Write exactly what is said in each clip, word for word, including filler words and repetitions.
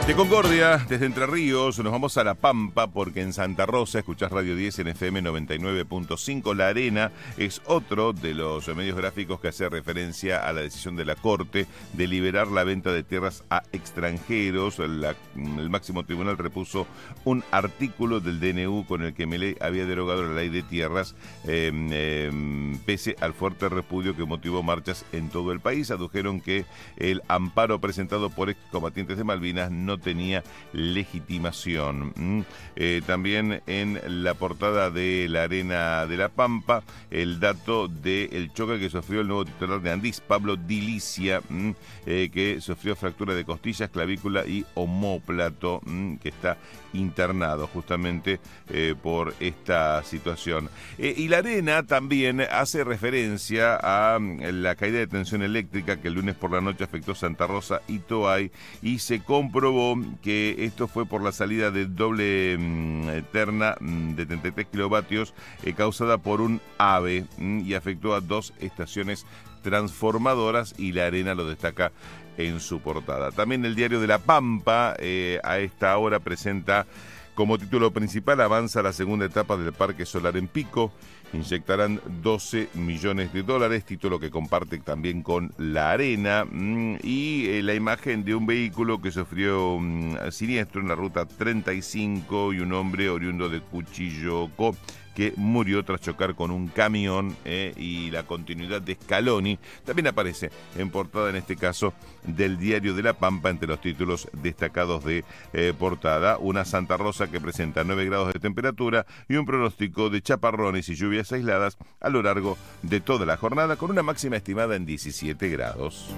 De Concordia, desde Entre Ríos, nos vamos a La Pampa porque en Santa Rosa escuchás Radio diez en F M noventa y nueve punto cinco. La Arena es otro de los medios gráficos que hace referencia a la decisión de la Corte de liberar la venta de tierras a extranjeros. La, el máximo tribunal repuso un artículo del D N U con el que Milei había derogado la ley de tierras, eh, eh, pese al fuerte repudio que motivó marchas en todo el país. Adujeron que el amparo presentado por excombatientes de Malvinas no tenía legitimación. Mm. Eh, también en la portada de La Arena de La Pampa, el dato del choque que sufrió el nuevo titular de Andís, Pablo Dilicia, mm, eh, que sufrió fractura de costillas, clavícula y omóplato, mm, que está internado justamente eh, por esta situación. Eh, y La Arena también hace referencia a la caída de tensión eléctrica que el lunes por la noche afectó Santa Rosa y Toay, y se comprobó que esto fue por la salida de doble mm, terna mm, de treinta y tres kilovatios eh, causada por un ave mm, y afectó a dos estaciones transformadoras, y La Arena lo destaca en su portada. También el diario de La Pampa eh, a esta hora presenta como título principal: avanza la segunda etapa del Parque Solar en Pico, inyectarán doce millones de dólares, título que comparte también con La Arena, mmm, y eh, la imagen de un vehículo que sufrió mmm, siniestro en la ruta treinta y cinco y un hombre oriundo de Cuchillocó que murió tras chocar con un camión, eh, y la continuidad de Scaloni también aparece en portada, en este caso del diario de La Pampa, entre los títulos destacados de eh, portada. Una Santa Rosa que presenta nueve grados de temperatura y un pronóstico de chaparrones y lluvias aisladas a lo largo de toda la jornada, con una máxima estimada en diecisiete grados.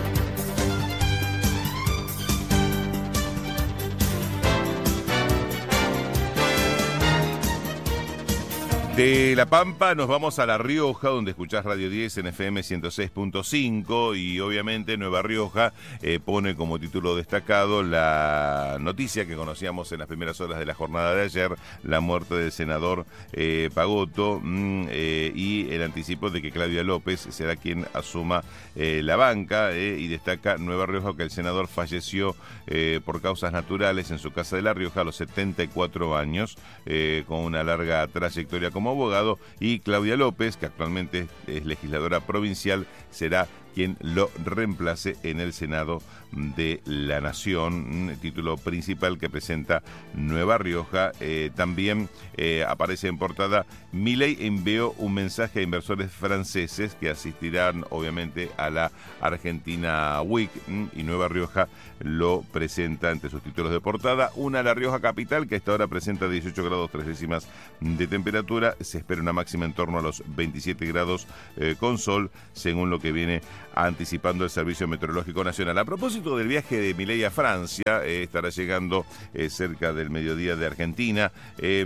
De La Pampa nos vamos a La Rioja, donde escuchás Radio diez en F M ciento seis punto cinco, y obviamente Nueva Rioja eh, pone como título destacado la noticia que conocíamos en las primeras horas de la jornada de ayer: la muerte del senador eh, Pagotto, mmm, eh, y el anticipo de que Claudia López será quien asuma eh, la banca, eh, y destaca Nueva Rioja que el senador falleció eh, por causas naturales en su casa de La Rioja a los setenta y cuatro años, eh, con una larga trayectoria como abogado, y Claudia López, que actualmente es legisladora provincial, será quien lo reemplace en el Senado de la Nación, título principal que presenta Nueva Rioja. Eh, también eh, aparece en portada: Milei envió un mensaje a inversores franceses que asistirán obviamente a la Argentina Week, y Nueva Rioja lo presenta entre sus títulos de portada. Una La Rioja capital que hasta ahora presenta dieciocho grados tres décimas de temperatura, se espera una máxima en torno a los veintisiete grados eh, con sol, según lo que viene anticipando el Servicio Meteorológico Nacional. A propósito del viaje de Milei a Francia, eh, estará llegando eh, cerca del mediodía de Argentina. Eh,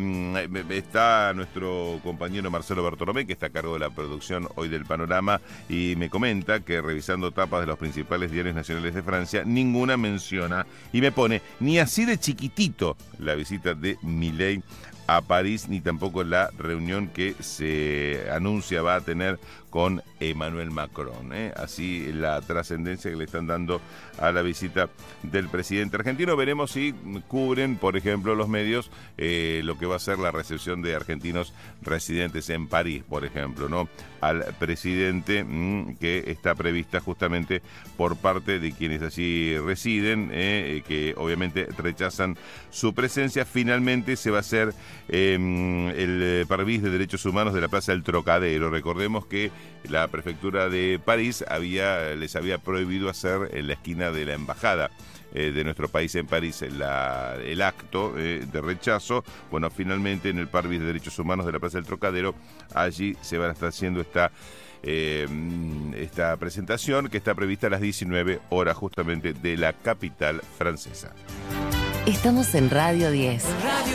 está nuestro compañero Marcelo Bertolomé, que está a cargo de la producción hoy del Panorama, y me comenta que revisando tapas de los principales diarios nacionales de Francia, ninguna menciona, y me pone, ni así de chiquitito, la visita de Milei a París, ni tampoco la reunión que se anuncia va a tener con Emmanuel Macron, ¿eh? Así la trascendencia que le están dando a la visita del presidente argentino. Veremos si cubren, por ejemplo, los medios eh, lo que va a ser la recepción de argentinos residentes en París, por ejemplo, ¿no? Al presidente, mmm, que está prevista justamente por parte de quienes allí residen, eh, que obviamente rechazan su presencia. Finalmente se va a hacer eh, el Parvis de Derechos Humanos de la Plaza del Trocadero. Recordemos que la prefectura de París había, les había prohibido hacer en la esquina de la embajada eh, de nuestro país en París la, el acto eh, de rechazo. Bueno, finalmente en el Parvis de Derechos Humanos de la Plaza del Trocadero, allí se va a estar haciendo esta Eh, esta presentación, que está prevista a las diecinueve horas justamente de la capital francesa. Estamos en Radio diez. Radio